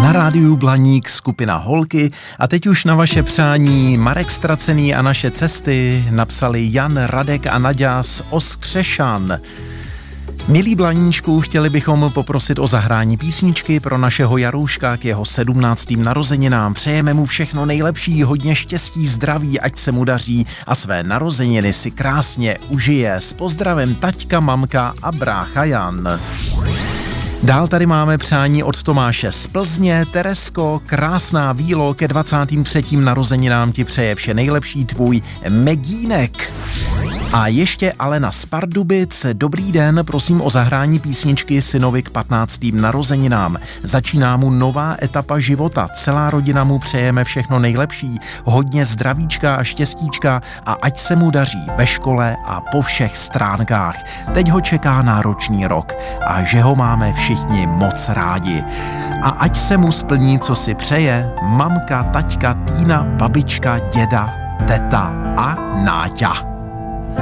Na rádiu Blaník skupina Holky a teď už na vaše přání Marek Stracený a naše cesty napsali Jan, Radek a Naďa z Oskřešan. Milí Blaníčku, chtěli bychom poprosit o zahrání písničky pro našeho Jarouška k jeho 17. narozeninám. Přejeme mu všechno nejlepší, hodně štěstí, zdraví, ať se mu daří a své narozeniny si krásně užije. S pozdravem taťka, mamka a brácha Jan. Dál tady máme přání od Tomáše z Plzně. Teresko, krásná vílo, ke 23. narozeninám ti přeje vše nejlepší tvůj Megínek. A ještě Alena z Pardubic. Dobrý den, prosím o zahrání písničky synovi k 15. narozeninám. Začíná mu nová etapa života. Celá rodina mu přejeme všechno nejlepší. Hodně zdravíčka a štěstíčka a ať se mu daří ve škole a po všech stránkách. Teď ho čeká náročný rok a že ho máme všichni moc rádi. A ať se mu splní, co si přeje, mamka, taťka, Týna, babička, děda, teta a Náťa.